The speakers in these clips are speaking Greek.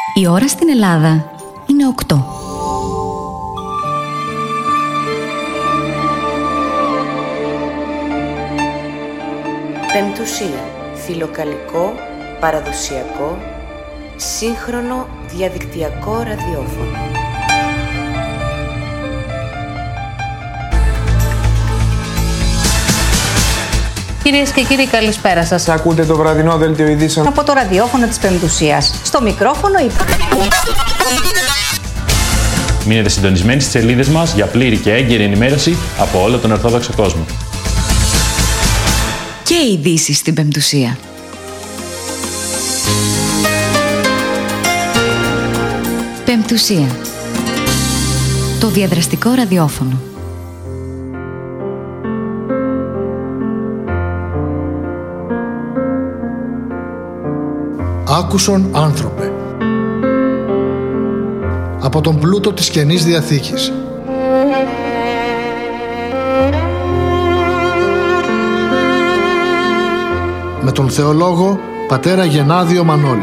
Η ώρα στην Ελλάδα είναι 8. Πεμπτουσία. Φιλοκαλικό, παραδοσιακό, σύγχρονο διαδικτυακό ραδιόφωνο. Κυρίες και κύριοι, καλησπέρα σας. Ακούτε το βραδινό δελτίο ειδήσεων Από το ραδιόφωνο της Πεμπτουσίας. Στο μικρόφωνο η... Μείνετε συντονισμένοι στις σελίδες μας για πλήρη και έγκαιρη ενημέρωση από όλο τον Ορθόδοξο κόσμο. Και ειδήσεις στην Πεμπτουσία. Πεμπτουσία. Το διαδραστικό ραδιόφωνο. Άκουσον άνθρωπε. Από τον πλούτο της Καινής Διαθήκης. Με τον θεολόγο πατέρα Γενάδιο Μανώλη.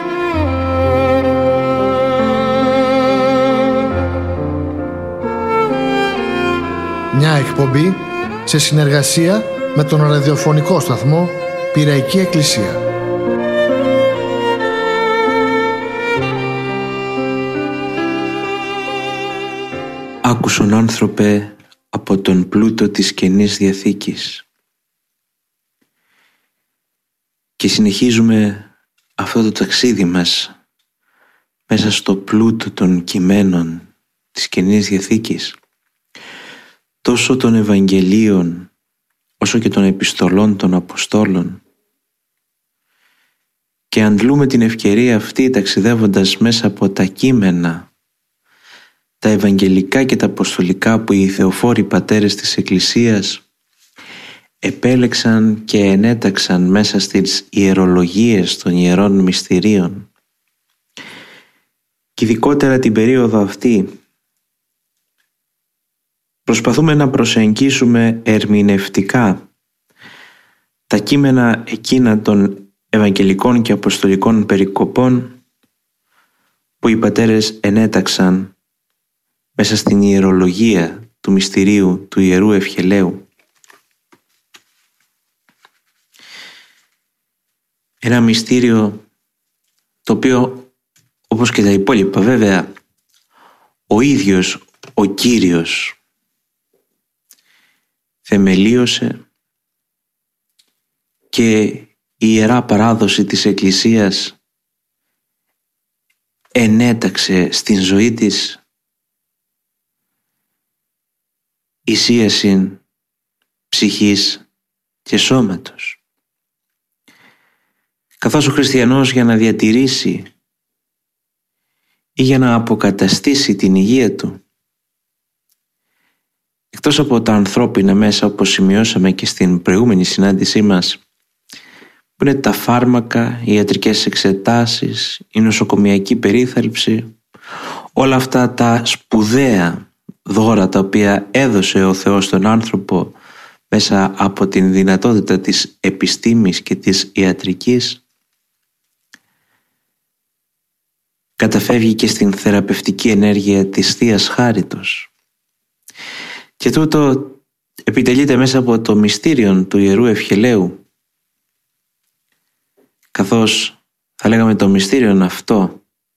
Μια εκπομπή σε συνεργασία με τον ραδιοφωνικό σταθμό Πειραϊκή Εκκλησία. Άκουσον άνθρωπε από τον πλούτο της Καινής Διαθήκης. Και συνεχίζουμε αυτό το ταξίδι μας μέσα στο πλούτο των κειμένων της Καινής Διαθήκης, τόσο των Ευαγγελίων όσο και των επιστολών των Αποστόλων. Και αντλούμε την ευκαιρία αυτή ταξιδεύοντας μέσα από τα κείμενα, τα Ευαγγελικά και τα Αποστολικά που οι θεοφόροι πατέρες της Εκκλησίας επέλεξαν και ενέταξαν μέσα στις ιερολογίες των Ιερών Μυστηρίων. Και ειδικότερα την περίοδο αυτή προσπαθούμε να προσεγγίσουμε ερμηνευτικά τα κείμενα εκείνα των Ευαγγελικών και Αποστολικών περικοπών που οι πατέρες ενέταξαν μέσα στην ιερολογία του μυστηρίου του Ιερού Ευχελαίου. Ένα μυστήριο το οποίο, όπως και τα υπόλοιπα βέβαια, ο ίδιος ο Κύριος θεμελίωσε και η Ιερά Παράδοση της Εκκλησίας ενέταξε στην ζωή της εισίασιν ψυχής και σώματος. Καθώς ο χριστιανός για να διατηρήσει ή για να αποκαταστήσει την υγεία του, εκτός από τα ανθρώπινα μέσα όπως σημειώσαμε και στην προηγούμενη συνάντησή μας, που είναι τα φάρμακα, οι ιατρικές εξετάσεις, η νοσοκομιακή περίθαλψη, όλα αυτά τα σπουδαία δώρα τα οποία έδωσε ο Θεός στον άνθρωπο μέσα από την δυνατότητα της επιστήμης και της ιατρικής, καταφεύγει και στην θεραπευτική ενέργεια της Θείας Χάριτος. Και τούτο επιτελείται μέσα από το μυστήριο του Ιερού Ευχελαίου, καθώς θα λέγαμε το μυστήριο αυτό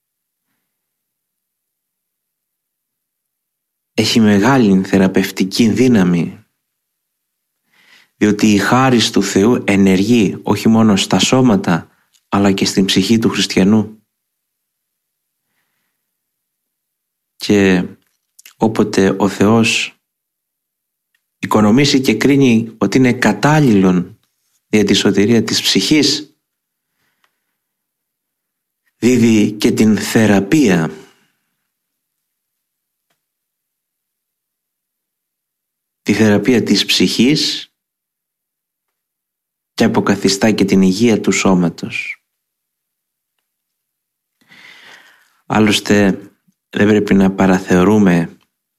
έχει μεγάλη θεραπευτική δύναμη, διότι η χάρις του Θεού ενεργεί όχι μόνο στα σώματα αλλά και στην ψυχή του χριστιανού. Και όποτε ο Θεός οικονομήσει και κρίνει ότι είναι κατάλληλον για τη σωτηρία της ψυχής, δίδει και την θεραπεία, τη θεραπεία της ψυχής, και αποκαθιστά και την υγεία του σώματος. Άλλωστε δεν πρέπει να παραθεωρούμε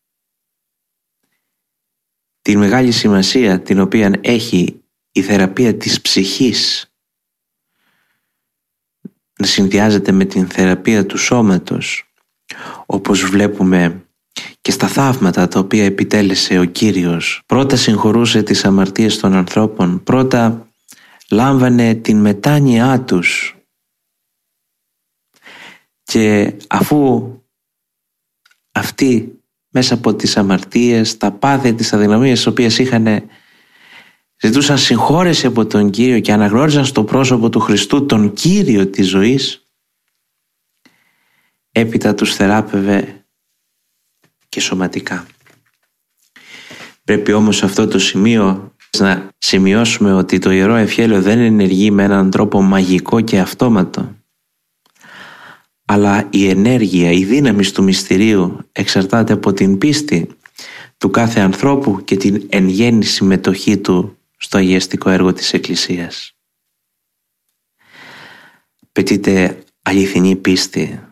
την μεγάλη σημασία την οποία έχει η θεραπεία της ψυχής να συνδυάζεται με την θεραπεία του σώματος, όπως βλέπουμε και στα θαύματα τα οποία επιτέλεσε ο Κύριος. Πρώτα συγχωρούσε τις αμαρτίες των ανθρώπων, πρώτα λάμβανε την μετάνοιά τους, και αφού αυτοί μέσα από τις αμαρτίες, τα πάθη, τις αδυναμίες τις οποίες είχαν, ζητούσαν συγχώρεση από τον Κύριο και αναγνώριζαν στο πρόσωπο του Χριστού τον Κύριο της ζωής, έπειτα τους θεράπευε και σωματικά. Πρέπει όμως σε αυτό το σημείο να σημειώσουμε ότι το Ιερό Ευχέλαιο δεν ενεργεί με έναν τρόπο μαγικό και αυτόματο, αλλά η ενέργεια, η δύναμη του μυστηρίου εξαρτάται από την πίστη του κάθε ανθρώπου και την εν γέννη συμμετοχή του στο αγιαστικό έργο της Εκκλησίας. Απαιτείται αληθινή πίστη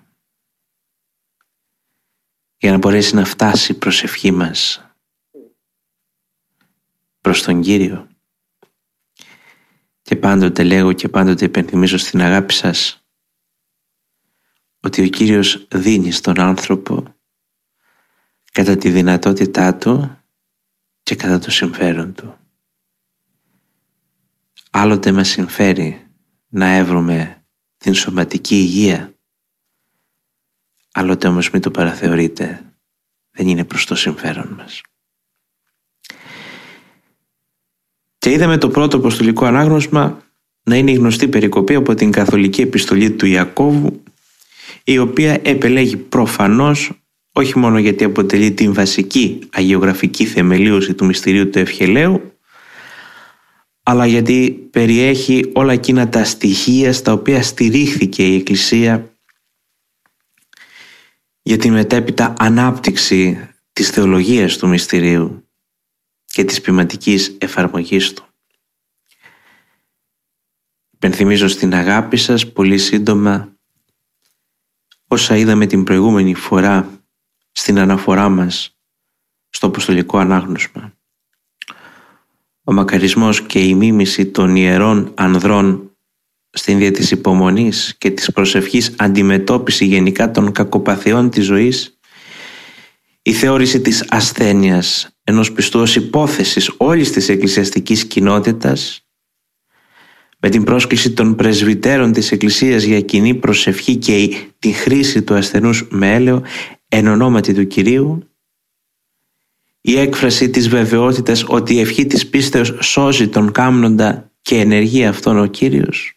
για να μπορέσει να φτάσει η προσευχή μας προς τον Κύριο. Και πάντοτε λέγω και πάντοτε υπενθυμίζω στην αγάπη σας ότι ο Κύριος δίνει στον άνθρωπο κατά τη δυνατότητά του και κατά το συμφέρον του. Άλλοτε μας συμφέρει να έβρουμε την σωματική υγεία, άλλοτε όμως μην το παραθεωρείτε, δεν είναι προς το συμφέρον μας. Και είδαμε το πρώτο αποστολικό ανάγνωσμα να είναι η γνωστή περικοπή από την καθολική επιστολή του Ιακώβου, η οποία επελέγει προφανώς όχι μόνο γιατί αποτελεί την βασική αγιογραφική θεμελίωση του μυστηρίου του Ευχελαίου, αλλά γιατί περιέχει όλα εκείνα τα στοιχεία στα οποία στηρίχθηκε η Εκκλησία για τη μετέπειτα ανάπτυξη της θεολογίας του μυστηρίου και της ποιηματικής εφαρμογής του. Υπενθυμίζω στην αγάπη σας πολύ σύντομα όσα είδαμε την προηγούμενη φορά στην αναφορά μας στο αποστολικό ανάγνωσμα. Ο μακαρισμός και η μίμηση των ιερών ανδρών στην ίδια της υπομονής και της προσευχής αντιμετώπιση γενικά των κακοπαθειών της ζωής, η θεώρηση της ασθένειας ενός πιστού ως υπόθεσης όλης της εκκλησιαστικής κοινότητας, με την πρόσκληση των πρεσβυτέρων της Εκκλησίας για κοινή προσευχή και τη χρήση του ασθενούς με έλαιο εν ονόματι του Κυρίου, η έκφραση της βεβαιότητας ότι η ευχή της πίστεως σώζει τον κάμνοντα και ενεργεί αυτόν ο Κύριος,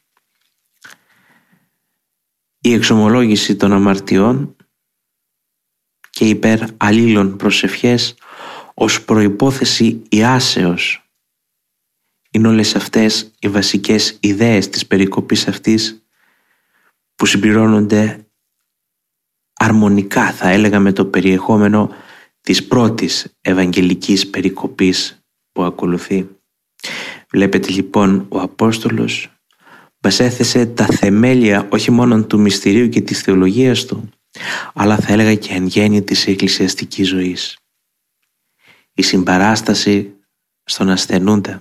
η εξομολόγηση των αμαρτιών και υπέρ αλλήλων προσευχές ως προϋπόθεση ιάσεως, είναι όλες αυτές οι βασικές ιδέες της περικοπής αυτής που συμπληρώνονται αρμονικά, θα έλεγα, με το περιεχόμενο της πρώτης ευαγγελικής περικοπής που ακολουθεί. Βλέπετε λοιπόν, ο Απόστολος μας έθεσε τα θεμέλια όχι μόνο του μυστηρίου και της θεολογίας του, αλλά θα έλεγα και εν γέννη της εκκλησιαστικής ζωής. Η συμπαράσταση στον ασθενούντα,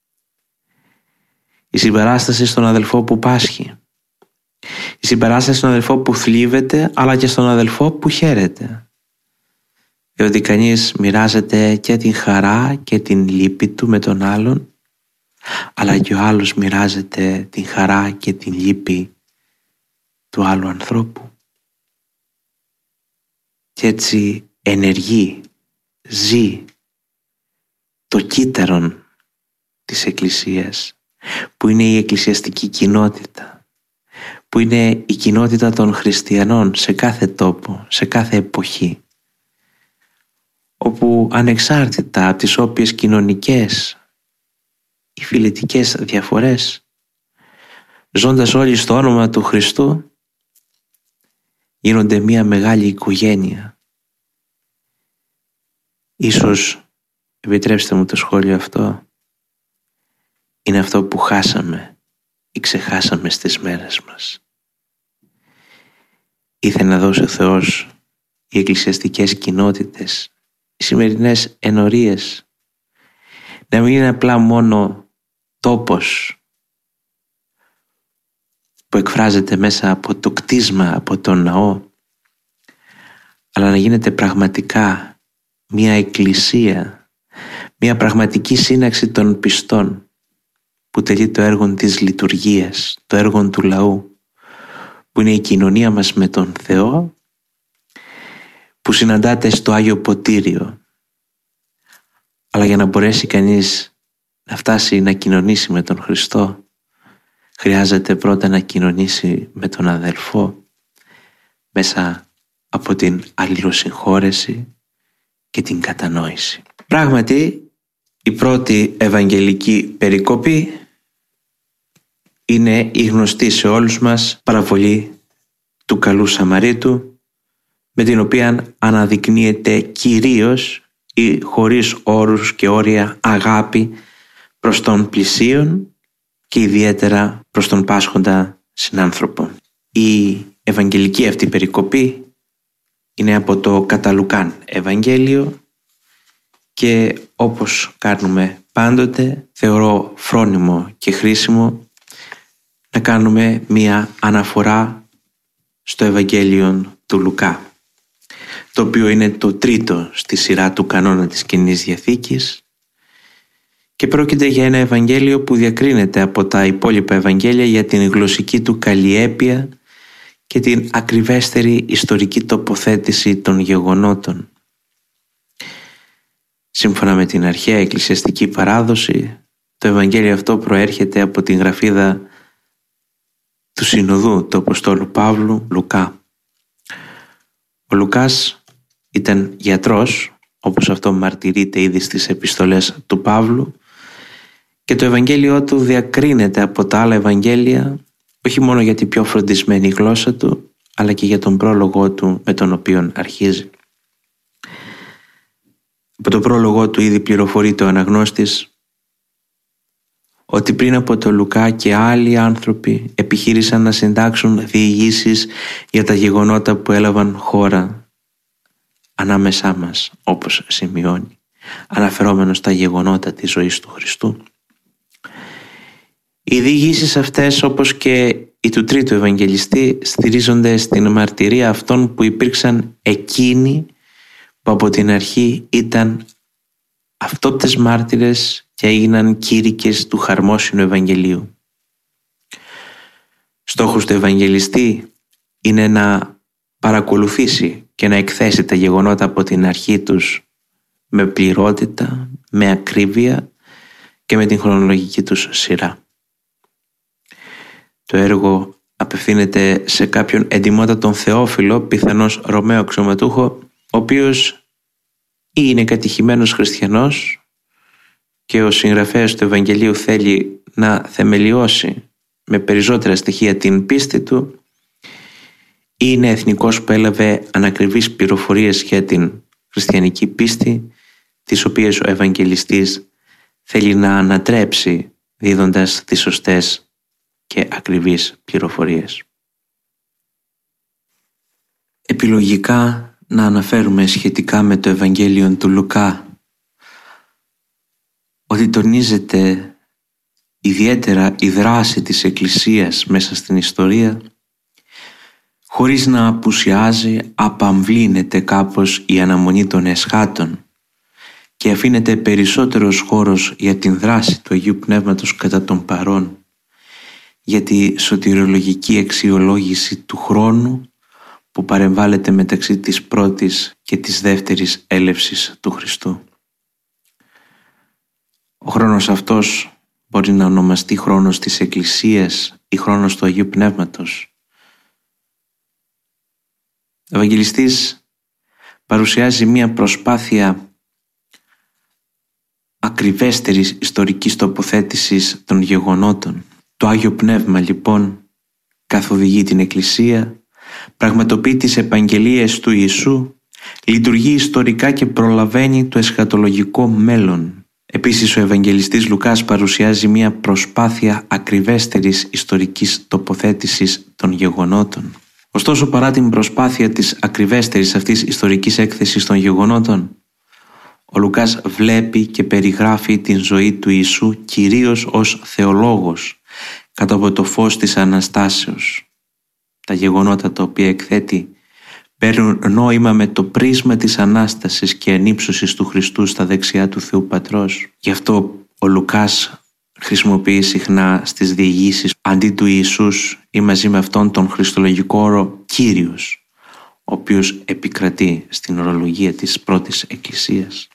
η συμπαράσταση στον αδελφό που πάσχει, η συμπαράσταση στον αδελφό που θλίβεται, αλλά και στον αδελφό που χαίρεται, διότι κανείς μοιράζεται και την χαρά και την λύπη του με τον άλλον, αλλά και ο άλλος μοιράζεται την χαρά και την λύπη του άλλου ανθρώπου. Και έτσι ενεργεί, ζει το κύτταρον της Εκκλησίας, που είναι η εκκλησιαστική κοινότητα, που είναι η κοινότητα των χριστιανών σε κάθε τόπο, σε κάθε εποχή, όπου ανεξάρτητα από τις όποιες κοινωνικές ή φιλετικές διαφορές, ζώντας όλοι στο όνομα του Χριστού, γίνονται μια μεγάλη οικογένεια. Ίσως, επιτρέψτε μου το σχόλιο αυτό, είναι αυτό που χάσαμε ή ξεχάσαμε στις μέρες μας. Ήθελε να δώσει ο Θεός οι εκκλησιαστικές κοινότητες, οι σημερινές ενορίες, να μην είναι απλά μόνο τόπος που εκφράζεται μέσα από το κτίσμα, από τον ναό, αλλά να γίνεται πραγματικά μια εκκλησία, μια πραγματική σύναξη των πιστών που τελεί το έργο της λειτουργίας, το έργο του λαού, που είναι η κοινωνία μας με τον Θεό, που συναντάται στο Άγιο Ποτήριο. Αλλά για να μπορέσει κανείς να φτάσει να κοινωνήσει με τον Χριστό, χρειάζεται πρώτα να κοινωνήσει με τον αδελφό μέσα από την αλληλοσυγχώρεση και την κατανόηση. Πράγματι, η πρώτη ευαγγελική περικοπή είναι η γνωστή σε όλους μας παραβολή του καλού Σαμαρίτου, με την οποία αναδεικνύεται κυρίως η χωρίς όρους και όρια αγάπη προς τον πλησίον και ιδιαίτερα προς τον πάσχοντα συνάνθρωπο. Η ευαγγελική αυτή περικοπή είναι από το κατά Λουκάν Ευαγγέλιο και όπως κάνουμε πάντοτε θεωρώ φρόνιμο και χρήσιμο να κάνουμε μία αναφορά στο Ευαγγέλιο του Λουκά, το οποίο είναι το τρίτο στη σειρά του κανόνα της Καινής Διαθήκης και πρόκειται για ένα Ευαγγέλιο που διακρίνεται από τα υπόλοιπα Ευαγγέλια για την γλωσσική του καλλιέπεια και την ακριβέστερη ιστορική τοποθέτηση των γεγονότων. Σύμφωνα με την αρχαία εκκλησιαστική παράδοση, το Ευαγγέλιο αυτό προέρχεται από την γραφίδα του Συνοδού του Αποστόλου Παύλου Λουκά. Ο Λουκάς ήταν γιατρός, όπως αυτό μαρτυρείται ήδη στις επιστολές του Παύλου, και το Ευαγγέλιο του διακρίνεται από τα άλλα Ευαγγέλια όχι μόνο για την πιο φροντισμένη γλώσσα του, αλλά και για τον πρόλογο του με τον οποίο αρχίζει. Από το πρόλογο του ήδη πληροφορείται ο αναγνώστης ότι πριν από το Λουκά και άλλοι άνθρωποι επιχείρησαν να συντάξουν διηγήσεις για τα γεγονότα που έλαβαν χώρα ανάμεσά μας, όπως σημειώνει, αναφερόμενος στα γεγονότα της ζωής του Χριστού. Οι διηγήσεις αυτές, όπως και οι του τρίτου Ευαγγελιστή, στηρίζονται στην μαρτυρία αυτών που υπήρξαν εκείνοι που από την αρχή ήταν αυτόπτες μάρτυρες και έγιναν κήρυκες του χαρμόσυνου Ευαγγελίου. Στόχος του Ευαγγελιστή είναι να παρακολουθήσει και να εκθέσει τα γεγονότα από την αρχή τους με πληρότητα, με ακρίβεια και με την χρονολογική τους σειρά. Το έργο απευθύνεται σε κάποιον εντιμότατον Θεόφιλο, πιθανώς Ρωμαίο αξιωματούχο, ο οποίος ή είναι κατηχημένος χριστιανός και ο συγγραφέας του Ευαγγελίου θέλει να θεμελιώσει με περισσότερα στοιχεία την πίστη του, ή είναι εθνικός που έλαβε ανακριβείς πληροφορίες για την χριστιανική πίστη, τις οποίες ο Ευαγγελιστής θέλει να ανατρέψει δίδοντας τις σωστές και ακριβείς πληροφορίες. Επιλογικά να αναφέρουμε σχετικά με το Ευαγγέλιο του Λουκά ότι τονίζεται ιδιαίτερα η δράση της Εκκλησίας μέσα στην ιστορία, χωρίς να απουσιάζει, απαμβλύνεται κάπως η αναμονή των εσχάτων και αφήνεται περισσότερος χώρος για την δράση του Αγίου Πνεύματος κατά τον παρόν, για τη σωτηριολογική αξιολόγηση του χρόνου που παρεμβάλλεται μεταξύ της πρώτης και της δεύτερης έλευσης του Χριστού. Ο χρόνος αυτός μπορεί να ονομαστεί χρόνος της Εκκλησίας ή χρόνος του Αγίου Πνεύματος. Ο Ευαγγελιστής παρουσιάζει μία προσπάθεια ακριβέστερης ιστορικής τοποθέτησης των γεγονότων. Το Άγιο Πνεύμα λοιπόν καθοδηγεί την Εκκλησία, πραγματοποιεί τις επαγγελίες του Ιησού, λειτουργεί ιστορικά και προλαβαίνει το εσχατολογικό μέλλον. Επίσης ο Ευαγγελιστής Λουκάς παρουσιάζει μια προσπάθεια ακριβέστερης ιστορικής τοποθέτησης των γεγονότων. Ωστόσο, παρά την προσπάθεια της ακριβέστερης αυτής ιστορικής έκθεσης των γεγονότων, ο Λουκάς βλέπει και περιγράφει την ζωή του Ιησού κυρίως ως θεολόγος, κάτω από το φως της Αναστάσεως. Τα γεγονότα τα οποία εκθέτει παίρνουν νόημα με το πρίσμα της Ανάστασης και ανύψωσης του Χριστού στα δεξιά του Θεού Πατρός. Γι' αυτό ο Λουκάς χρησιμοποιεί συχνά στις διηγήσεις αντί του Ιησούς ή μαζί με αυτόν τον χριστολογικό όρο Κύριος, ο οποίος επικρατεί στην ορολογία της πρώτης Εκκλησίας.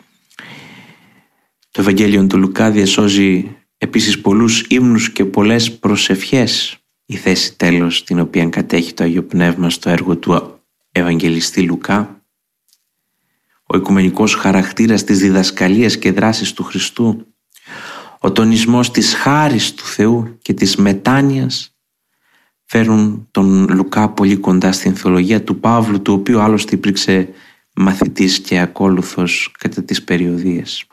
Το Ευαγγέλιο του Λουκά διασώζει επίσης πολλούς ύμνους και πολλές προσευχές, η θέση τέλος την οποία κατέχει το Άγιο Πνεύμα στο έργο του Ευαγγελιστή Λουκά. Ο οικουμενικός χαρακτήρας της διδασκαλίας και δράσης του Χριστού, ο τονισμός της χάρης του Θεού και της μετάνοιας φέρουν τον Λουκά πολύ κοντά στην θεολογία του Παύλου, του οποίου άλλωστε υπήρξε μαθητής και ακόλουθος κατά τις περιοδίες.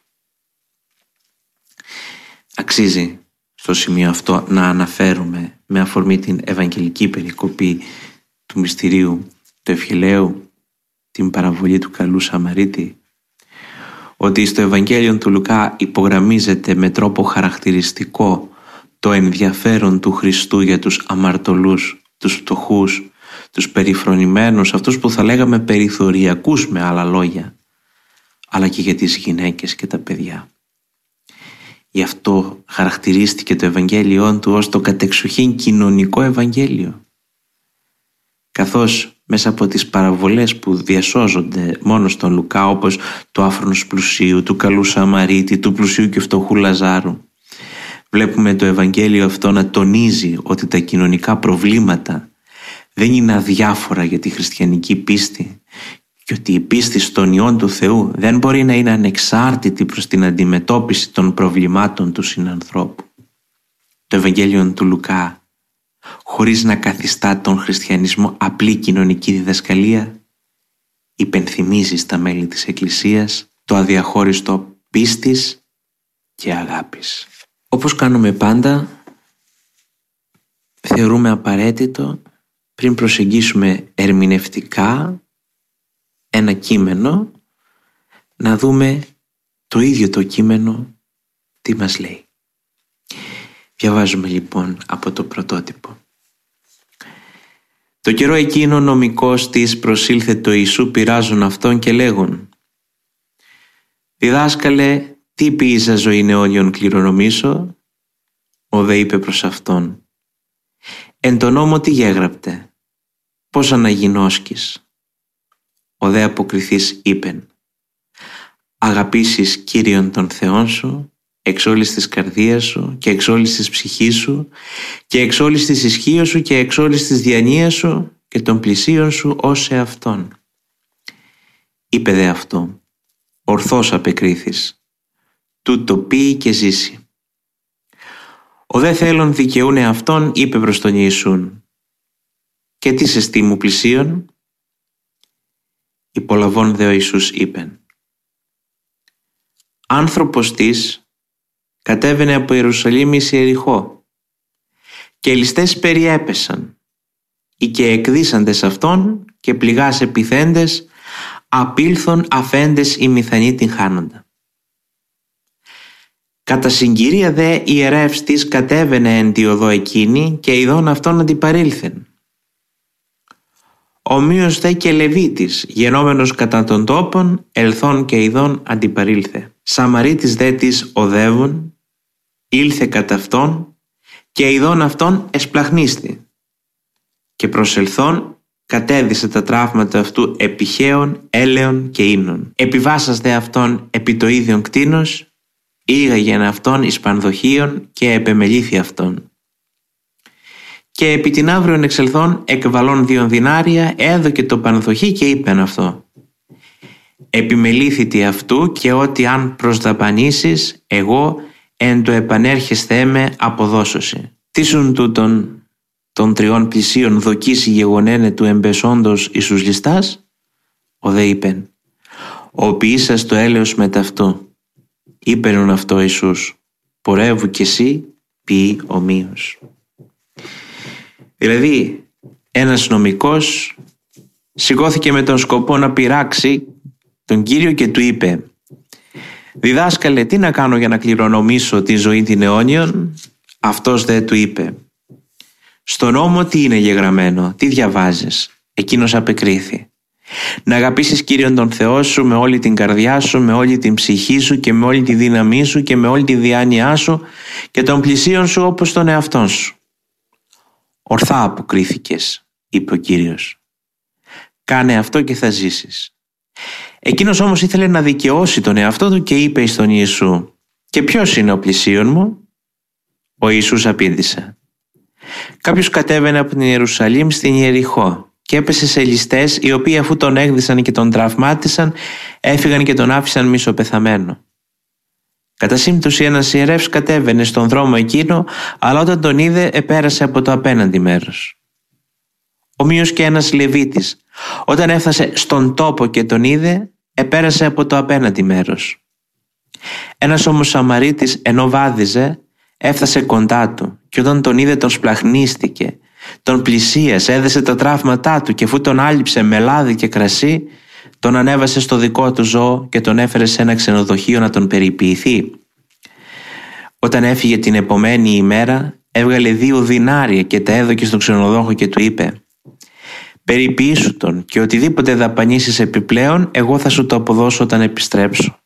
Αξίζει στο σημείο αυτό να αναφέρουμε, με αφορμή την Ευαγγελική περικοπή του μυστηρίου του Ευχελαίου, την παραβολή του καλού Σαμαρίτη, ότι στο Ευαγγέλιο του Λουκά υπογραμμίζεται με τρόπο χαρακτηριστικό το ενδιαφέρον του Χριστού για τους αμαρτωλούς, τους φτωχούς, τους περιφρονημένους, αυτούς που θα λέγαμε περιθωριακούς με άλλα λόγια, αλλά και για τις γυναίκες και τα παιδιά. Γι' αυτό χαρακτηρίστηκε το Ευαγγέλιό του ως το κατεξοχήν κοινωνικό Ευαγγέλιο, καθώς μέσα από τις παραβολές που διασώζονται μόνο στον Λουκά, όπως του άφρονος πλουσίου, του καλού Σαμαρίτη, του πλουσίου και φτωχού Λαζάρου, βλέπουμε το Ευαγγέλιο αυτό να τονίζει ότι τα κοινωνικά προβλήματα δεν είναι αδιάφορα για τη χριστιανική πίστη και ότι η πίστη στον Υιόν του Θεού δεν μπορεί να είναι ανεξάρτητη προς την αντιμετώπιση των προβλημάτων του συνανθρώπου. Το Ευαγγέλιο του Λουκά, χωρίς να καθιστά τον χριστιανισμό απλή κοινωνική διδασκαλία, υπενθυμίζει στα μέλη της Εκκλησίας το αδιαχώριστο πίστης και αγάπης. Όπως κάνουμε πάντα, θεωρούμε απαραίτητο πριν προσεγγίσουμε ερμηνευτικά ένα κείμενο να δούμε το ίδιο το κείμενο τι μας λέει. Διαβάζουμε λοιπόν από το πρωτότυπο. Το καιρό εκείνο νομικός της προσήλθε το Ιησού πειράζουν αυτόν και λέγον: «Διδάσκαλε, τι ποιήσα ζωήν αιώνιον κληρονομήσω?» Ο δε είπε προς αυτόν: «Εν το νόμο τι γέγραπτε, πώς αναγινώσκεις?» Ο δε αποκριθής είπεν: «Αγαπήσεις Κύριον τον Θεόν σου εξ όλης της καρδίας σου και εξ όλης της ψυχής σου και εξ όλης της ισχύως σου και εξ όλης της διανοίας σου και των πλησίων σου ως εαυτόν». Είπε δε αυτό: «Ορθώς απεκρίθης, τούτο πει και ζήσει». Ο δε θέλων δικαιούνε αυτόν είπε προς τον Ιησούν: «Και τι σε στήμου πλησίον?» Υπολαβών δε ο Ιησούς είπεν: «Άνθρωπος της κατέβαινε από Ιερουσαλήμ εις Ιεριχώ και ληστές περιέπεσαν ή και εκδίσαντες αυτόν και πληγάς επιθέντες απήλθον αφέντες οι μηθανοί την χάνοντα. Κατά συγκυρία δε ιερεύς της κατέβαινε εν τη οδό εκείνη και ειδών αυτόν αντιπαρήλθεν. Ομοίως δε και Λεβίτης, γενόμενος κατά των τόπων, ελθόν και ειδών αντιπαρήλθε. Σαμαρίτης δε της οδεύων, ήλθε κατά αυτόν και ειδών αυτόν εσπλαχνίστη. Και προσελθόν κατέδισε τα τραύματα αυτού επιχαίων, έλεων και ίνων. Επιβάσας δε αυτόν επί το ίδιον κτήνος, ήγαγεν αυτόν εις πανδοχείων και επεμελήθη αυτόν. Και επί την αύριον εξελθών εκβαλών 2 δινάρια έδωκε το πανδοχή και είπεν αυτό: «Επιμελήθητη αυτού και ότι αν προσδαπανήσεις εγώ εν το επανέρχεσθέ με αποδώσωση». Τίσουν τούτον των 3 πλησίων δοκίσει γεγονένε του εμπεσόντος εις τους ληστάς? Ο δε είπεν: «Ο ποιήσας το έλεος με ταυτού». Είπενον αυτό Ιησούς: «Πορεύου κι εσύ ποιεί ομοίως». Δηλαδή ένας νομικός σηκώθηκε με τον σκοπό να πειράξει τον Κύριο και του είπε: «Διδάσκαλε, τι να κάνω για να κληρονομήσω τη ζωή την αιώνιον?» Αυτός δε του είπε: «Στον νόμο τι είναι γεγραμμένο, τι διαβάζεις?» Εκείνος απεκρίθη: «Να αγαπήσεις Κύριον τον Θεό σου με όλη την καρδιά σου, με όλη την ψυχή σου και με όλη τη δύναμή σου και με όλη τη διάνοιά σου και τον πλησίον σου όπως τον εαυτόν σου». «Ορθά αποκρίθηκες», είπε ο Κύριος. «Κάνε αυτό και θα ζήσεις». Εκείνος όμως ήθελε να δικαιώσει τον εαυτό του και είπε εις τον Ιησού: «Και ποιος είναι ο πλησίον μου?» Ο Ιησούς απήντησε: «Κάποιος κατέβαινε από την Ιερουσαλήμ στην Ιεριχώ και έπεσε σε ληστές, οι οποίοι αφού τον έγδισαν και τον τραυμάτισαν, έφυγαν και τον άφησαν μισοπεθαμένο. Κατά σύμπτωση ένας ιερεύς κατέβαινε στον δρόμο εκείνο, αλλά όταν τον είδε επέρασε από το απέναντι μέρος. Ομοίως και ένας Λεβίτης, όταν έφτασε στον τόπο και τον είδε, επέρασε από το απέναντι μέρος. Ένας όμως Σαμαρίτης, ενώ βάδιζε, έφτασε κοντά του και όταν τον είδε τον σπλαχνίστηκε, τον πλησίασε, έδεσε τα τραύματά του και αφού τον άλυψε με λάδι και κρασί, τον ανέβασε στο δικό του ζώο και τον έφερε σε ένα ξενοδοχείο να τον περιποιηθεί. Όταν έφυγε την επομένη ημέρα, έβγαλε 2 δινάρια και τα έδωκε στον ξενοδόχο και του είπε: «Περιποιήσου τον και οτιδήποτε δαπανίσεις επιπλέον, εγώ θα σου το αποδώσω όταν επιστρέψω».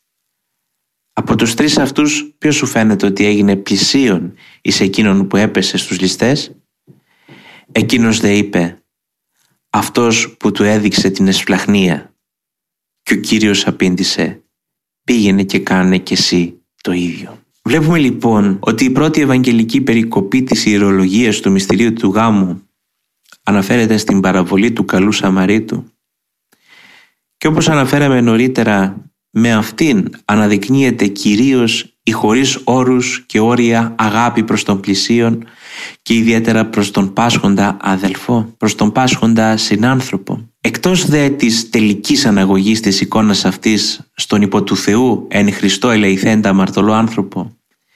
Από τους 3 αυτούς, ποιος σου φαίνεται ότι έγινε πλησίον εις εκείνον που έπεσε στους ληστές? Εκείνος δε είπε: «Αυτός που του έδειξε την εσφλαχνία». Και ο Κύριος απήντησε: «Πήγαινε και κάνε κι εσύ το ίδιο». Βλέπουμε λοιπόν ότι η πρώτη ευαγγελική περικοπή της ιερολογίας του μυστηρίου του γάμου αναφέρεται στην παραβολή του καλού Σαμαρίτου και όπως αναφέραμε νωρίτερα, με αυτήν αναδεικνύεται κυρίως η χωρίς όρους και όρια αγάπη προς τον πλησίον και ιδιαίτερα προς τον πάσχοντα αδελφό, προς τον πάσχοντα συνάνθρωπο. Εκτός δε της τελικής αναγωγής της εικόνας αυτής στον υπό του Θεού εν Χριστώ ελεηθέντα αμαρτωλό άνθρωπο,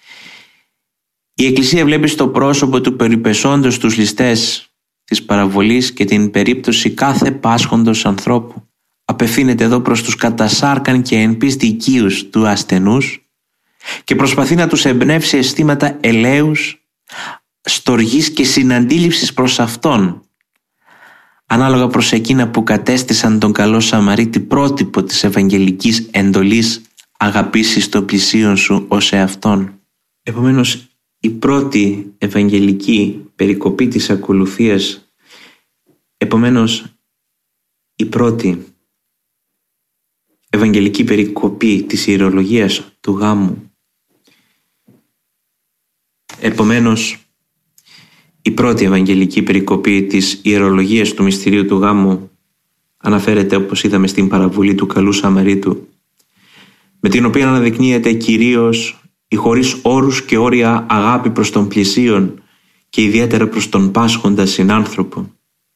η Εκκλησία βλέπει στο πρόσωπο του περιπεσόντος τους ληστές της παραβολής και την περίπτωση κάθε πάσχοντος ανθρώπου. Απευθύνεται εδώ προς τους κατασάρκαν και εν πίστη οικείους του ασθενούς και προσπαθεί να τους εμπνεύσει αισθήματα ελέους, στοργής και συναντήληψης προς Αυτόν, ανάλογα προς εκείνα που κατέστησαν τον καλό Σαμαρίτη πρότυπο της ευαγγελικής εντολής «Αγαπήσεις το πλησίον σου ως εαυτόν». Επομένως, η πρώτη ευαγγελική περικοπή της ακολουθίας, η πρώτη ευαγγελική περικοπή της ιερολογίας του γάμου, η πρώτη ευαγγελική περικοπή της ιερολογίας του μυστηρίου του γάμου αναφέρεται, όπως είδαμε, στην παραβολή του καλού Σαμαρίτου, με την οποία αναδεικνύεται κυρίως η χωρίς όρους και όρια αγάπη προς τον πλησίον και ιδιαίτερα προς τον πάσχοντα συνάνθρωπο.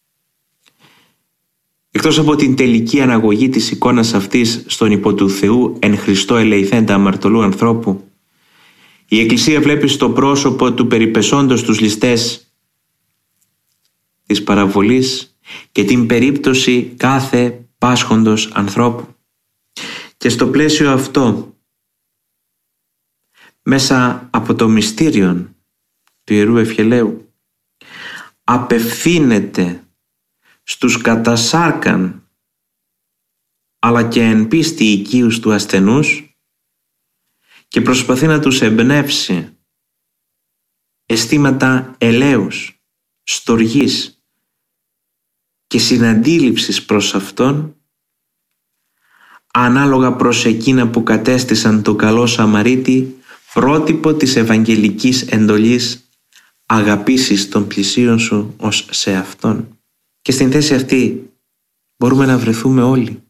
Εκτός από την τελική αναγωγή της εικόνας αυτής στον υπό του Θεού εν Χριστώ ελεηθέντα αμαρτωλού ανθρώπου, η Εκκλησία βλέπει στο πρόσωπο του περιπεσόντος τους ληστές της παραβολής και την περίπτωση κάθε πάσχοντος ανθρώπου. Και στο πλαίσιο αυτό, μέσα από το μυστήριο του Ιερού Ευχελαίου, απευθύνεται στους κατασάρκαν αλλά και εν πίστη οικείους του ασθενούς και προσπαθεί να τους εμπνεύσει αισθήματα ελέους, στοργής και συναντήληψης προς Αυτόν, ανάλογα προς εκείνα που κατέστησαν το καλό Σαμαρίτη πρότυπο της ευαγγελικής εντολής «Αγαπήσεις τον πλησίον σου ως σε Αυτόν». Και στην θέση αυτή μπορούμε να βρεθούμε όλοι.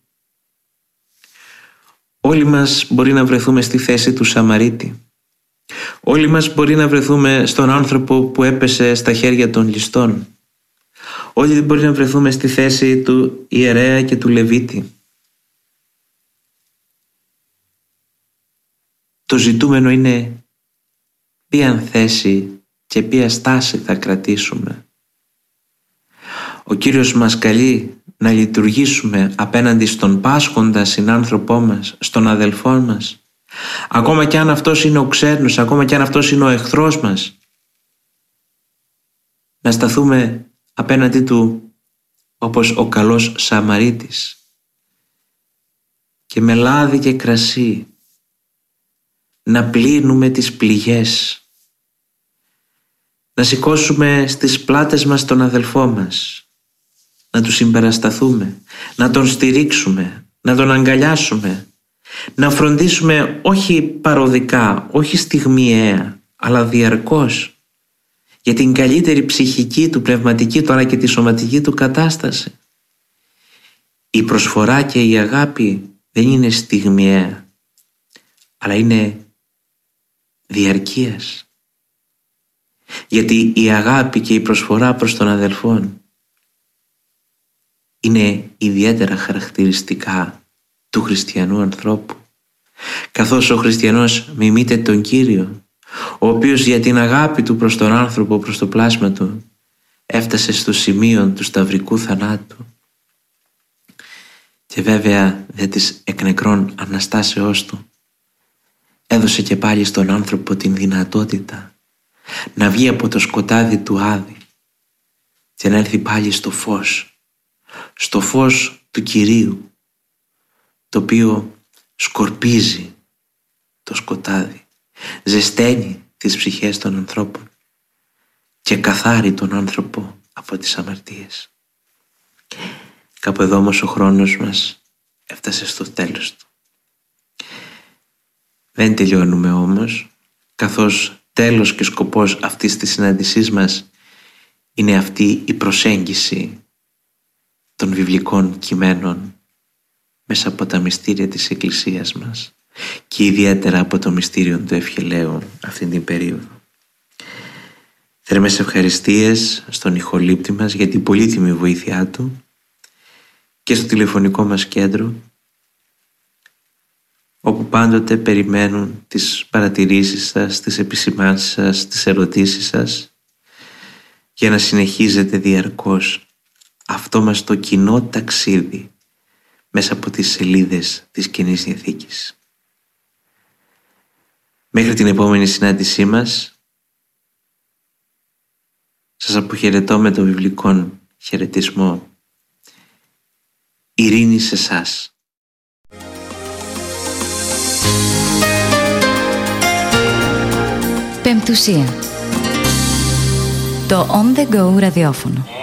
Όλοι μας μπορεί να βρεθούμε στη θέση του Σαμαρίτη. Όλοι μας μπορεί να βρεθούμε στον άνθρωπο που έπεσε στα χέρια των ληστών. Όλοι μπορεί να βρεθούμε στη θέση του ιερέα και του Λεβίτη. Το ζητούμενο είναι ποια θέση και ποια στάση θα κρατήσουμε. Ο Κύριος μας καλεί να λειτουργήσουμε απέναντι στον πάσχοντα συνάνθρωπό μας, στον αδελφό μας, ακόμα κι αν αυτός είναι ο ξένος, ακόμα κι αν αυτός είναι ο εχθρός μας, να σταθούμε απέναντί του όπως ο καλός Σαμαρίτης και με λάδι και κρασί να πλύνουμε τις πληγές, να σηκώσουμε στις πλάτες μας τον αδελφό μας, να του συμπερασταθούμε, να τον στηρίξουμε, να τον αγκαλιάσουμε, να φροντίσουμε όχι παροδικά, όχι στιγμιαία, αλλά διαρκώς για την καλύτερη ψυχική του, πνευματική του αλλά και τη σωματική του κατάσταση. Η προσφορά και η αγάπη δεν είναι στιγμιαία, αλλά είναι διαρκείας. Γιατί η αγάπη και η προσφορά προς τον αδελφόν είναι ιδιαίτερα χαρακτηριστικά του χριστιανού ανθρώπου, καθώς ο χριστιανός μιμείται τον Κύριο, ο οποίος για την αγάπη του προς τον άνθρωπο, προς το πλάσμα του, έφτασε στο σημείο του σταυρικού θανάτου και βέβαια δια της εκ νεκρών Αναστάσεώς του έδωσε και πάλι στον άνθρωπο την δυνατότητα να βγει από το σκοτάδι του Άδη και να έρθει πάλι στο φως του Κυρίου, το οποίο σκορπίζει το σκοτάδι, ζεσταίνει τις ψυχές των ανθρώπων και καθάρει τον άνθρωπο από τις αμαρτίες. Κάπου εδώ όμως ο χρόνος μας έφτασε στο τέλος του. Δεν τελειώνουμε όμως, καθώς τέλος και σκοπός αυτής της συνάντησής μας είναι αυτή η προσέγγιση των βιβλικών κειμένων μέσα από τα μυστήρια της Εκκλησίας μας και ιδιαίτερα από το μυστήριο του Ευχελαίου αυτήν την περίοδο. Θερμές ευχαριστίες στον ηχολήπτη μας για την πολύτιμη βοήθειά του και στο τηλεφωνικό μας κέντρο, όπου πάντοτε περιμένουν τις παρατηρήσεις σας, τις επισημάνσεις σας, τις ερωτήσεις σας, για να συνεχίζετε διαρκώς αυτό μας το κοινό ταξίδι μέσα από τις σελίδες της Καινής Διαθήκης. Μέχρι την επόμενη συνάντησή μας, σας αποχαιρετώ με το βιβλικό χαιρετισμό. Ειρήνη σε εσάς. Πεμπτουσία. Το On The Go ραδιόφωνο.